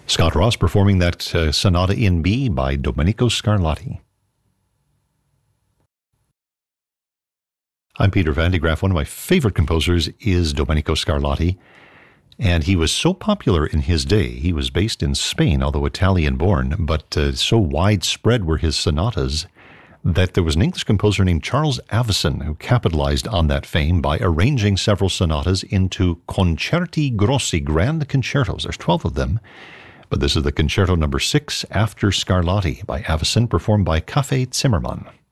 Scott Ross performing that Sonata in B by Domenico Scarlatti. I'm Peter Van de Graaff. One of my favorite composers is Domenico Scarlatti, and he was so popular in his day. He was based in Spain, although Italian-born, but so widespread were his sonatas that there was an English composer named Charles Avison who capitalized on that fame by arranging several sonatas into concerti grossi, grand concertos. There's 12 of them, but this is the Concerto number 6 after Scarlatti by Avison, performed by Cafe Zimmermann.